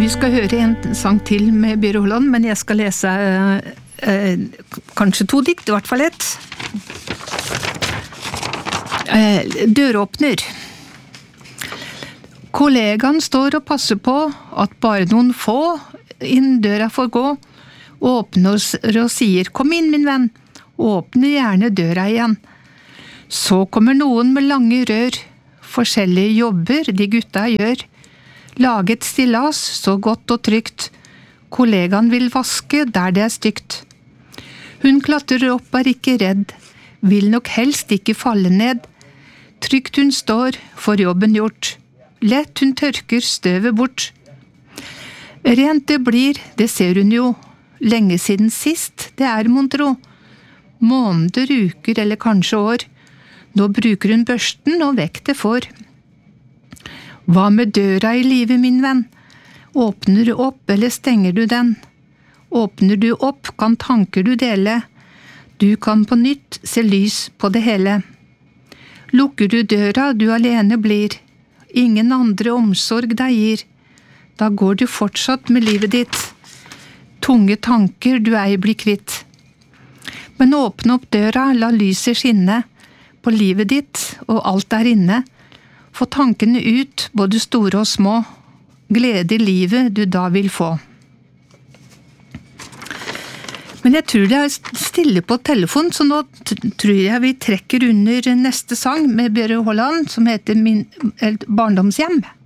Vi skal høre en sang til med Bjørre Håland, men jeg skal lese kanskje 2 dikt, i hvert fall 1. Døråpner. Kollegaen står og passer på at bare noen få inn døra får gå, åpner og sier «Kom inn, min venn», åpner gjerne døra igjen. Så kommer noen med lange rør, forskjellige jobber de gutta gjør. Laget stillas så godt og trygt, kollegaen vil vaske der det stygt. Hun klatrer opp, ikke redd, vil nok helst ikke falle ned. Trygt hun står, får jobben gjort. Lett hun tørker støvet bort. Rent det blir, det ser hun jo. Lenge siden sist, det mon tro. Måneder, uker eller kanskje år. Nå bruker hun børsten og vekk det får. Hva med døra i livet, min venn? Åpner du opp eller stenger du den? Åpner du opp, kan tanker du dele. Du kan på nytt se lys på det hele. Lukker du døra, du alene blir. Ingen andre omsorg deg gir. Da går du fortsatt med livet ditt. Tunge tanker du ei blir kvitt. Men åpne opp døra, la lyset skinne på livet ditt og alt der inne. Få tankene ut, både store og små. Glede i livet du da vil få. Men jeg tror det er stille på telefon, så nå tror jeg vi trekker under neste sang med Bjørre Håland, som heter Barndomshjem.